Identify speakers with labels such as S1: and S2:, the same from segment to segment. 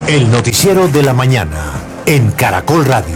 S1: El noticiero de la mañana en Caracol Radio.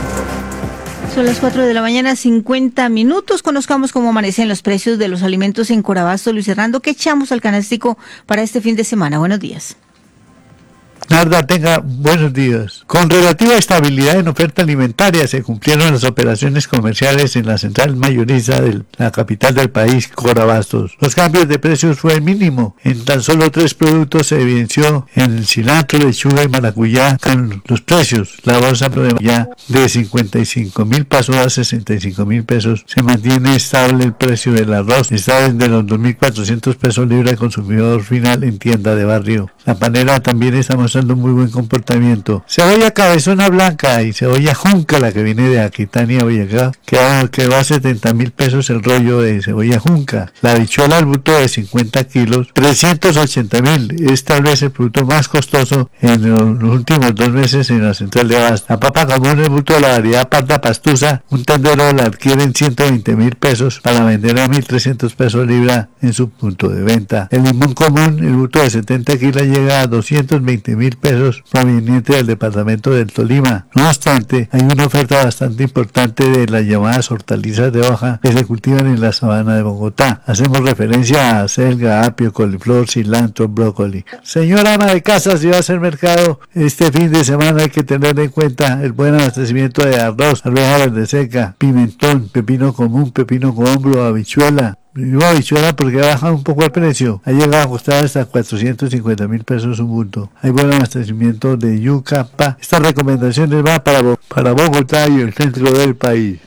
S2: Son las 4 de la mañana, 50 minutos. Conozcamos cómo amanecen los precios de los alimentos en Corabasto. Luis Hernando, ¿qué echamos al canástico para este fin de semana? Buenos días.
S3: Narda, tenga buenos días. Con relativa estabilidad en oferta alimentaria se cumplieron las operaciones comerciales en la central mayorista de la capital del país, Corabastos. Los cambios de precios fue el mínimo. En tan solo 3 productos se evidenció en el cilantro, lechuga y maracuyá con los precios. La bolsa de maracuyá de 55.000 pasó a 65.000 pesos. Se mantiene estable el precio del arroz. Está desde los 2.400 pesos libra al consumidor final en tienda de barrio. La panera también está mostrando muy buen comportamiento. Cebolla cabezona blanca y cebolla junca, la que viene de Aquitania, Boyacá, que va a 70.000 pesos el rollo de cebolla junca. La habichuela al bulto de 50 kilos, 380.000. Es tal vez el producto más costoso en los últimos 2 meses en la central de Abasto. La papa común, el bulto de la variedad parda pastusa, un tendero la adquiere en 120.000 pesos para vender a 1.300 pesos libra en su punto de venta. El limón común, el bulto de 70 kilos, llega a 220.000 pesos proveniente del departamento del Tolima. No obstante, hay una oferta bastante importante de las llamadas hortalizas de hoja que se cultivan en la sabana de Bogotá. Hacemos referencia a selga, apio, coliflor, cilantro, brócoli. Señora ama de casa, si va a hacer mercado este fin de semana, hay que tener en cuenta el buen abastecimiento de arroz, arveja verde seca, pimentón, pepino común, pepino con hombro, habichuela. Digo habichuela porque ha bajado un poco el precio. Ha llegado a costar hasta 450.000 pesos un bulto. Hay buen abastecimiento de yuca, pa. Estas recomendaciones van para Bogotá y el centro del país.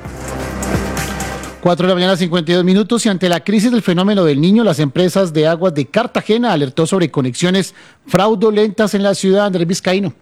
S4: 4 de la mañana, 52 minutos, y ante la crisis del fenómeno del Niño, las empresas de aguas de Cartagena alertó sobre conexiones fraudulentas en la ciudad. Andrés Vizcaíno.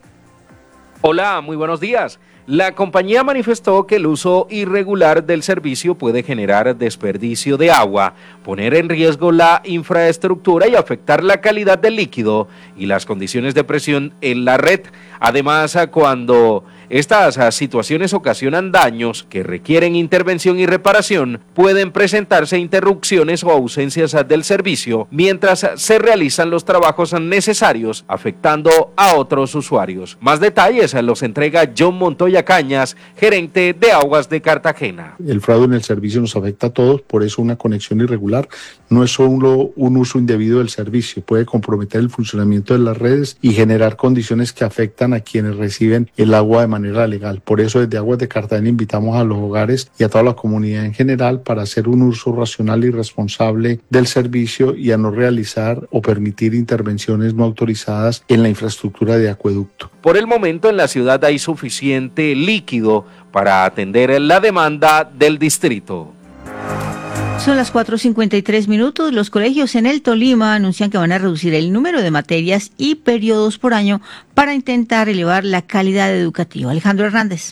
S5: Hola, muy buenos días. La compañía manifestó que el uso irregular del servicio puede generar desperdicio de agua, poner en riesgo la infraestructura y afectar la calidad del líquido y las condiciones de presión en la red. Además, cuando estas situaciones ocasionan daños que requieren intervención y reparación, pueden presentarse interrupciones o ausencias del servicio mientras se realizan los trabajos necesarios, afectando a otros usuarios. Más detalles los entrega John Montoya Cañas, gerente de Aguas de Cartagena.
S6: El fraude en el servicio nos afecta a todos, por eso una conexión irregular no es solo un uso indebido del servicio, puede comprometer el funcionamiento de las redes y generar condiciones que afectan a quienes reciben el agua de manera legal. Por eso desde Aguas de Cartagena invitamos a los hogares y a toda la comunidad en general para hacer un uso racional y responsable del servicio y a no realizar o permitir intervenciones no autorizadas en la infraestructura de acueducto.
S5: Por el momento en la ciudad hay suficiente líquido para atender la demanda del distrito.
S2: Son las 4:53 minutos. Los colegios en el Tolima anuncian que van a reducir el número de materias y periodos por año para intentar elevar la calidad educativa. Alejandro Hernández.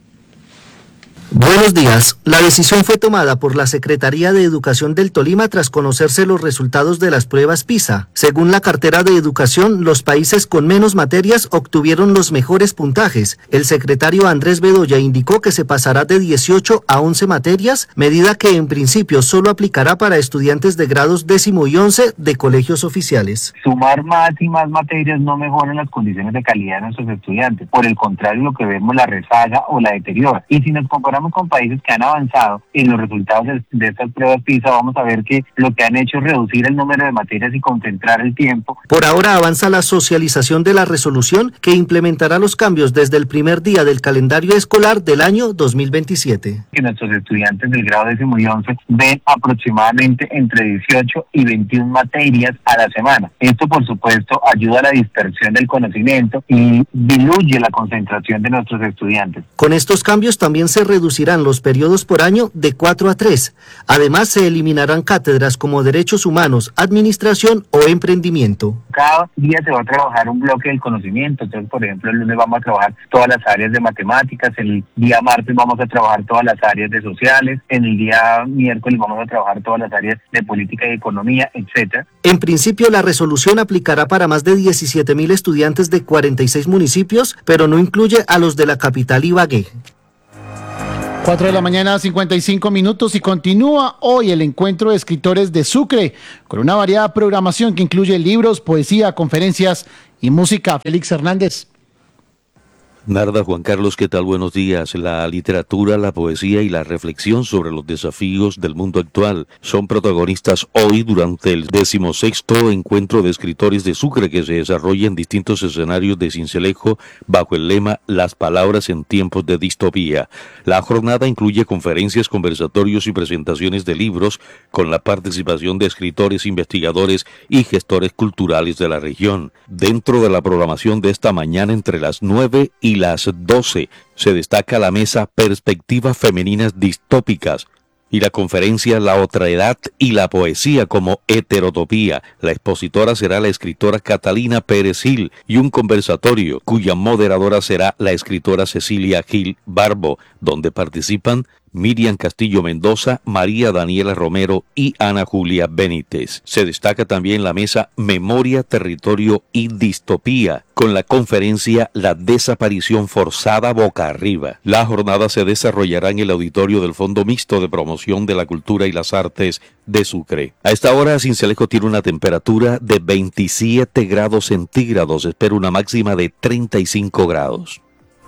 S7: Buenos días. La decisión fue tomada por la Secretaría de Educación del Tolima tras conocerse los resultados de las pruebas PISA. Según la cartera de Educación, los países con menos materias obtuvieron los mejores puntajes. El secretario Andrés Bedoya indicó que se pasará de 18 a 11 materias, medida que en principio solo aplicará para estudiantes de grados 10º y 11 de colegios oficiales.
S8: Sumar más y más materias no mejora las condiciones de calidad de nuestros estudiantes. Por el contrario, lo que vemos la rezaga o la deteriora. Y si nos comparamos con países que han avanzado en los resultados de estas pruebas PISA, vamos a ver que lo que han hecho es reducir el número de materias y concentrar el tiempo.
S7: Por ahora avanza la socialización de la resolución que implementará los cambios desde el primer día del calendario escolar del año 2027.
S8: Que nuestros estudiantes del grado 10º y 11 ven aproximadamente entre 18 y 21 materias a la semana. Esto, por supuesto, ayuda a la dispersión del conocimiento y diluye la concentración de nuestros estudiantes.
S7: Con estos cambios también se reducirán los periodos por año de 4 a 3. Además, se eliminarán cátedras como Derechos Humanos, Administración o Emprendimiento.
S8: Cada día se va a trabajar un bloque del conocimiento. Entonces, por ejemplo, el lunes vamos a trabajar todas las áreas de matemáticas, el día martes vamos a trabajar todas las áreas de sociales, en el día miércoles vamos a trabajar todas las áreas de política y economía, etcétera.
S7: En principio, la resolución aplicará para más de 17.000 estudiantes de 46 municipios, pero no incluye a los de la capital Ibagué.
S4: 4 de la mañana, 55 minutos, y continúa hoy el encuentro de escritores de Sucre con una variada programación que incluye libros, poesía, conferencias y música. Félix Hernández.
S9: Narda, Juan Carlos, ¿qué tal? Buenos días. La literatura, la poesía y la reflexión sobre los desafíos del mundo actual son protagonistas hoy durante el 16º Encuentro de Escritores de Sucre, que se desarrolla en distintos escenarios de Sincelejo bajo el lema Las palabras en tiempos de distopía. La jornada incluye conferencias, conversatorios y presentaciones de libros con la participación de escritores, investigadores y gestores culturales de la región. Dentro de la programación de esta mañana, entre las 9 y las 12 se destaca la mesa Perspectivas Femeninas Distópicas y la conferencia La Otredad y la Poesía como Heterotopía. La expositora será la escritora Catalina Pérez Gil y un conversatorio cuya moderadora será la escritora Cecilia Gil Barbo, donde participan Miriam Castillo Mendoza, María Daniela Romero y Ana Julia Benítez. Se destaca también la mesa Memoria, Territorio y Distopía, con la conferencia La Desaparición Forzada Boca Arriba. La jornada se desarrollará en el auditorio del Fondo Mixto de Promoción de la Cultura y las Artes de Sucre. A esta hora, Sincelejo tiene una temperatura de 27 grados centígrados. Espera una máxima de 35 grados.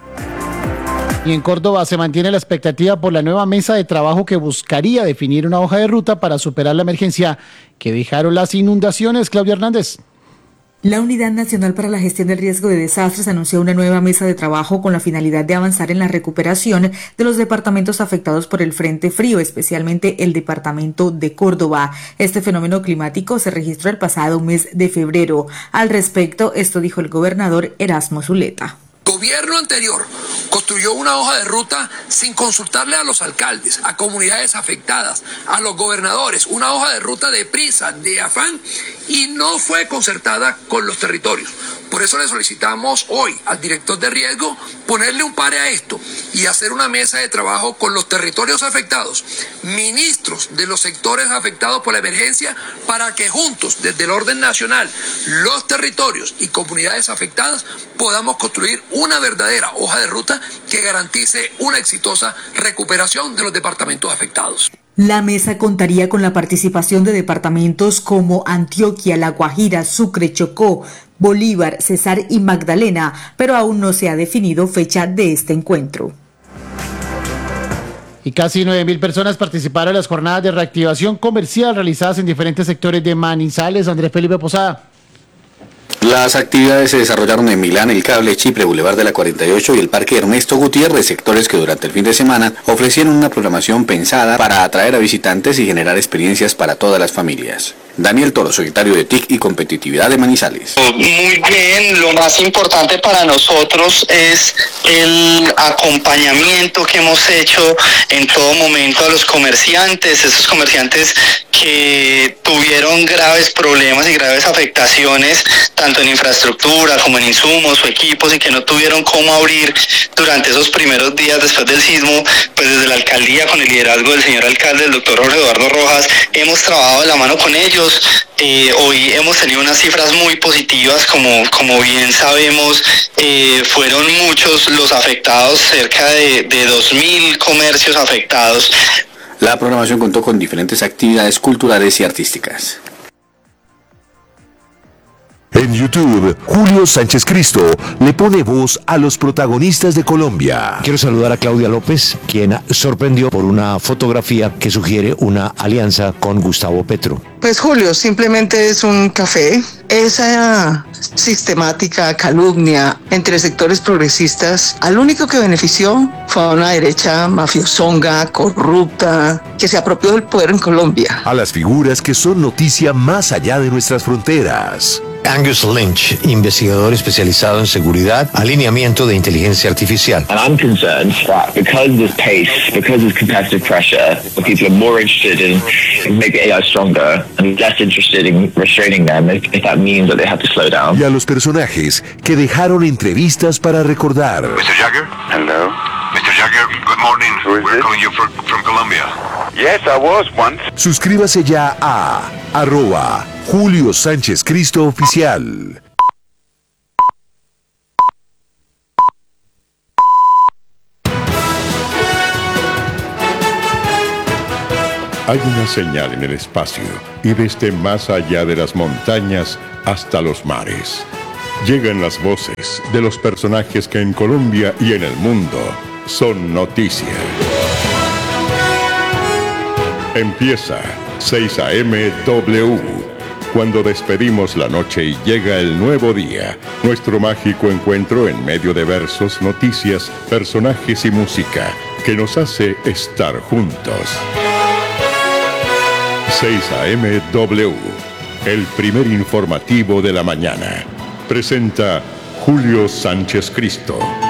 S4: Y en Córdoba se mantiene la expectativa por la nueva mesa de trabajo que buscaría definir una hoja de ruta para superar la emergencia que dejaron las inundaciones. Claudia Hernández.
S10: La Unidad Nacional para la Gestión del Riesgo de Desastres anunció una nueva mesa de trabajo con la finalidad de avanzar en la recuperación de los departamentos afectados por el Frente Frío, especialmente el departamento de Córdoba. Este fenómeno climático se registró el pasado mes de febrero. Al respecto, esto dijo el gobernador Erasmo Zuleta.
S11: Gobierno anterior construyó una hoja de ruta sin consultarle a los alcaldes, a comunidades afectadas, a los gobernadores, una hoja de ruta de prisa, de afán, y no fue concertada con los territorios. Por eso le solicitamos hoy al director de riesgo ponerle un pare a esto y hacer una mesa de trabajo con los territorios afectados, ministros de los sectores afectados por la emergencia, para que juntos, desde el orden nacional, los territorios y comunidades afectadas, podamos construir una verdadera hoja de ruta que garantice una exitosa recuperación de los departamentos afectados.
S10: La mesa contaría con la participación de departamentos como Antioquia, La Guajira, Sucre, Chocó, Bolívar, Cesar y Magdalena, pero aún no se ha definido fecha de este encuentro.
S4: Y casi 9.000 personas participaron en las jornadas de reactivación comercial realizadas en diferentes sectores de Manizales. Andrés Felipe Posada.
S12: Las actividades se desarrollaron en Milán, El Cable, Chipre, Boulevard de la 48 y el Parque Ernesto Gutiérrez, sectores que durante el fin de semana ofrecieron una programación pensada para atraer a visitantes y generar experiencias para todas las familias. Daniel Toro, secretario de TIC y Competitividad de Manizales.
S13: Muy bien, lo más importante para nosotros es el acompañamiento que hemos hecho en todo momento a los comerciantes, esos comerciantes que tuvieron graves problemas y graves afectaciones, tanto en infraestructura como en insumos o equipos, y que no tuvieron cómo abrir durante esos primeros días después del sismo. Pues desde la alcaldía, con el liderazgo del señor alcalde, el doctor Jorge Eduardo Rojas, hemos trabajado de la mano con ellos. Hoy hemos tenido unas cifras muy positivas, como bien sabemos, fueron muchos los afectados, cerca de 2.000 comercios afectados.
S12: La programación contó con diferentes actividades culturales y artísticas.
S1: En YouTube, Julio Sánchez Cristo le pone voz a los protagonistas de Colombia.
S14: Quiero saludar a Claudia López, quien sorprendió por una fotografía que sugiere una alianza con Gustavo Petro.
S15: Pues Julio, simplemente es un café. Esa sistemática calumnia entre sectores progresistas, al único que benefició fue a una derecha mafiosonga, corrupta, que se apropió del poder en Colombia.
S1: A las figuras que son noticia más allá de nuestras fronteras.
S14: Angus Lynch, investigador especializado en seguridad, alineamiento de inteligencia artificial.
S16: And I'm concerned that because there's pace, because there's competitive pressure, people are more interested in making AI stronger and less interested in restraining them if that means that they have to slow down.
S1: Y a los personajes que dejaron entrevistas para recordar.
S17: Mr. Jagger? Hello. Mr. Jagger, good morning. We're calling you from Colombia. Yes, I was once.
S1: Suscríbase ya a @Julio Sánchez Cristo Oficial.
S18: Hay una señal en el espacio y desde más allá de las montañas hasta los mares. Llegan las voces de los personajes que en Colombia y en el mundo son noticia. Empieza 6 a.m. W. Cuando despedimos la noche y llega el nuevo día, nuestro mágico encuentro en medio de versos, noticias, personajes y música que nos hace estar juntos. 6 a.m. W, el primer informativo de la mañana. Presenta Julio Sánchez Cristo.